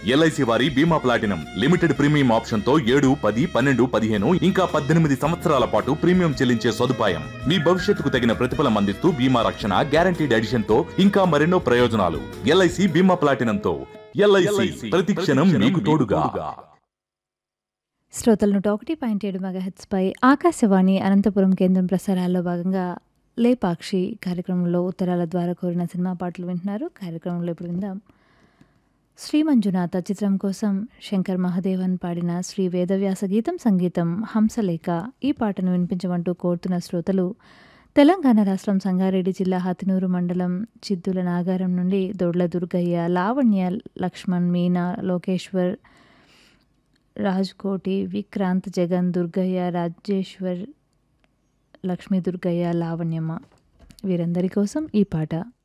LIC వారి బీమా platinum limited premium option తో 7, 10, 12, 15 ఇంకా 18 సంవత్సరాల పాటు ప్రీమియం చెల్లించే సదుపాయం. మీ భవిష్యత్తుకు తగిన ప్రతిఫలం అందిస్తూ బీమా రక్షణ, గ్యారంటీడ్ ఎడిషన్ తో ఇంకా మరెన్నో ప్రయోజనాలు. ఎల్ఐసి బీమా ప్లాటినం తో ఎల్ఐసి ప్రతి క్షణం మీకు తోడుగా. శ్రోతలు 101.7 మెగాహెర్ట్జ్ పై ఆకాశవాణి అనంతపురం కేంద్రం ప్రసారాల్లో భాగంగా లేపాక్షి కార్యక్రమంలో ఉత్తరాల ద్వారా కోరిన సినిమా పాటలు వింటున్నారు. కార్యక్రమంలో ఇప్పుడు విందాం. శ్రీ మంజునాథ చిత్రం కోసం శంకర్ మహాదేవన్ పాడిన శ్రీ వేదవ్యాస గీతం, సంగీతం హంసలేఖ. ఈ పాటను వినిపించమంటూ కోరుతున్న శ్రోతలు తెలంగాణ రాష్ట్రం సంగారెడ్డి జిల్లా హతినూరు మండలం చిద్దుల నాగారం నుండి దొడ్ల దుర్గయ్య, లావణ్య, లక్ష్మణ్, మీనా, లోకేశ్వర్, రాజ్కోటి, విక్రాంత్, జగన్, దుర్గయ్య, రాజేశ్వర్, లక్ష్మీ దుర్గయ్య, లావణ్యమ్మ వీరందరి కోసం ఈ పాట.